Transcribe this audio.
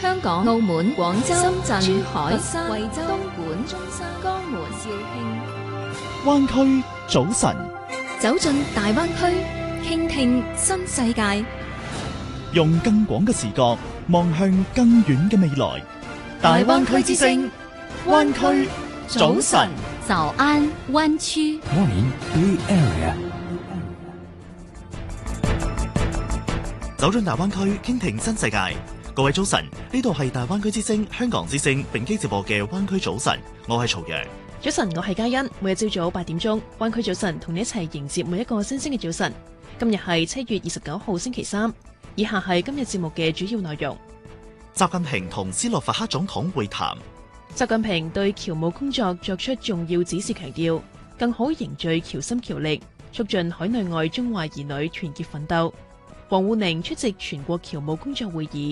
香港、澳門、廣州、深圳、珠海、 佛山、 惠州、 東莞、 中山、江門、 肇慶。 灣區早晨， 走進大灣區，傾聽新世界， 用更廣嘅視角望向更遠嘅未來。大灣區之聲，灣區早晨。 早安灣區。 Morning Blue Area。 走進大灣區，傾聽新世界。各位早晨，呢度係大灣區之聲、香港之聲並機直播嘅灣區早晨，我係曹陽。 早晨，我係嘉欣。每日朝早8點鐘，灣區早晨同你一齊迎接每一個新鮮嘅早晨。今日係7月29號星期三，以下係今日節目嘅主要內容。 習近平同斯洛伐克總統會談。 習近平對僑務工作作出重要指示，強調更好凝聚僑心僑力，促進海內外中華兒女團結奮鬥。王滬寧出席全國僑務工作會議。